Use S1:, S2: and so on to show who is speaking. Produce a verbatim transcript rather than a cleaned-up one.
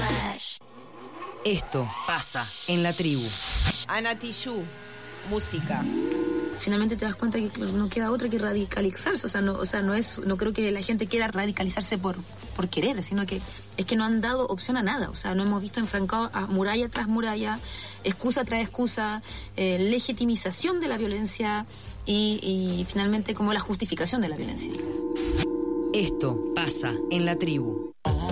S1: Esto pasa en la tribu.
S2: Ana Tijoux, música.
S3: Finalmente te das cuenta que no queda otra que radicalizarse, o sea, no, o sea, no es, no creo que la gente quiera radicalizarse por, por querer, sino que es que no han dado opción a nada, o sea, no hemos visto enfrancado a muralla tras muralla, excusa tras excusa, eh, legitimización de la violencia y, y finalmente como la justificación de la violencia.
S1: Esto pasa en la tribu.